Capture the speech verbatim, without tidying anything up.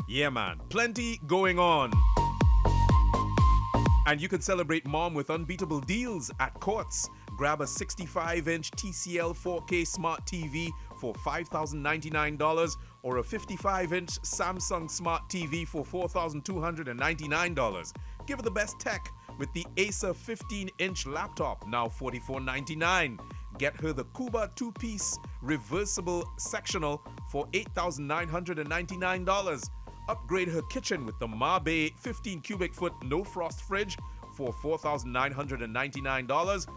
Yeah, man, plenty going on. And you can celebrate mom with unbeatable deals at Courts. Grab a sixty-five inch T C L four K smart T V for five thousand ninety-nine dollars or a fifty-five inch Samsung smart T V for four thousand two hundred ninety-nine dollars. Give her the best tech with the Acer fifteen inch laptop, now forty-four ninety-nine dollars. Get her the Kuba two-piece reversible sectional for eight thousand nine hundred ninety-nine dollars. Upgrade her kitchen with the Mabe fifteen cubic foot no frost fridge for four thousand nine hundred ninety-nine dollars